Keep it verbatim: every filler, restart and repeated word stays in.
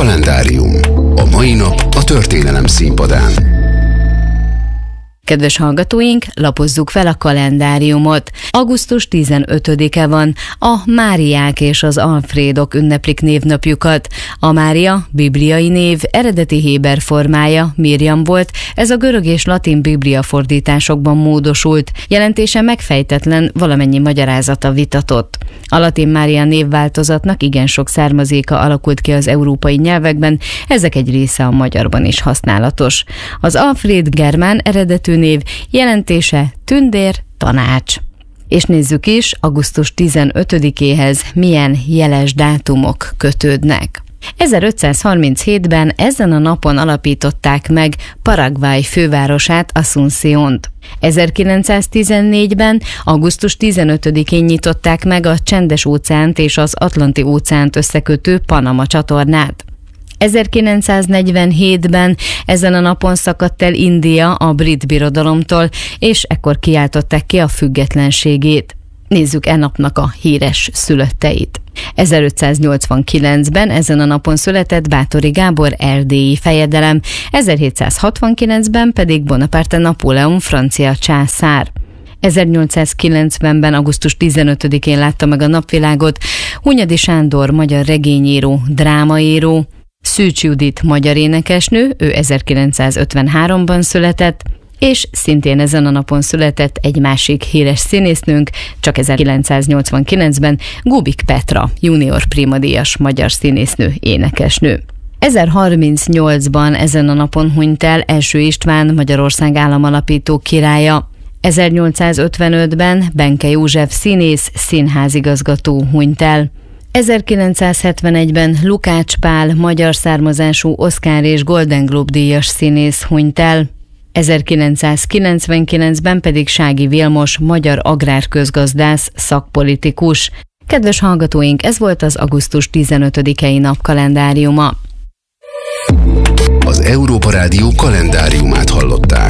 Kalendárium. A mai nap a történelem színpadán. Kedves hallgatóink, lapozzuk fel a kalendáriumot. augusztus tizenötödike van, a Máriák és az Alfrédok ünneplik névnapjukat. A Mária bibliai név, eredeti héber formája Mirjam volt, ez a görög és latin biblia fordításokban módosult, jelentése megfejtetlen, valamennyi magyarázata vitatott. A latin Mária névváltozatnak igen sok származéka alakult ki az európai nyelvekben, ezek egy része a magyarban is használatos. Az Alfréd germán eredetű név, jelentése tündér, tanács. És nézzük is, augusztus tizenötödikéhez milyen jeles dátumok kötődnek. ezerötszázharminchétben ezen a napon alapították meg Paraguay fővárosát, Asunciónt. ezerkilencszáztizennégyben augusztus tizenötödikén nyitották meg a Csendes-óceánt és az Atlanti-óceánt összekötő Panama csatornát. ezerkilencszáznegyvenhétben ezen a napon szakadt el India a brit birodalomtól, és ekkor kiáltották ki a függetlenségét. Nézzük e napnak a híres szülötteit. ezerötszáznyolcvankilencben ezen a napon született Báthory Gábor erdélyi fejedelem, ezerhétszázhatvankilencben pedig Bonaparte Napóleon francia császár. ezernyolcszázkilencvenben augusztus tizenötödikén látta meg a napvilágot Hunyadi Sándor magyar regényíró, drámaíró, Szűcs Judit magyar énekesnő, ő ezerkilencszázötvenháromban született, és szintén ezen a napon született egy másik híres színésznőnk, csak ezerkilencszáznyolcvankilencben Gubik Petra, junior primadíjas magyar színésznő, énekesnő. ezerharmincnyolcban ezen a napon hunyt el Első István, Magyarország államalapító királya. ezernyolcszázötvenötben Benke József színész, színházigazgató hunyt el. ezerkilencszázhetvenegyben Lukács Pál, magyar származású Oscar és Golden Globe díjas színész hunyt el. ezerkilencszázkilencvenkilencben pedig Sági Vilmos, magyar agrárközgazdász, szakpolitikus. Kedves hallgatóink, ez volt az augusztus tizenötödikei nap kalendáriuma. Az Európa Rádió kalendáriumát hallották.